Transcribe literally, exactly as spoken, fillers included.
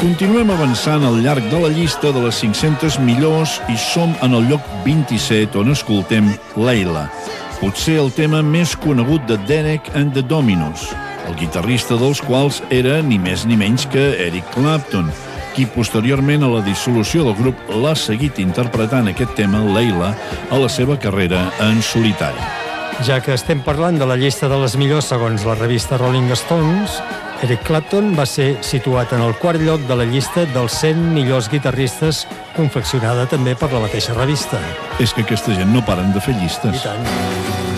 Continuem avançant al llarg de la llista de les cinc-centes millors i som en el lloc vint-i-set, on escoltem Layla, potser el tema més conegut de Derek and the Dominos, el guitarrista dels quals era ni més ni menys que Eric Clapton, qui posteriorment a la dissolució del grup l'ha seguit interpretant aquest tema, Layla, a la seva carrera en solitari. Ja que estem parlant de la llista de les millors segons la revista Rolling Stones, Eric Clapton va ser situat en el quart lloc de la llista dels cent millors guitarristes, confeccionada també per la mateixa revista. És que aquesta gent no paren de fer llistes. I tant.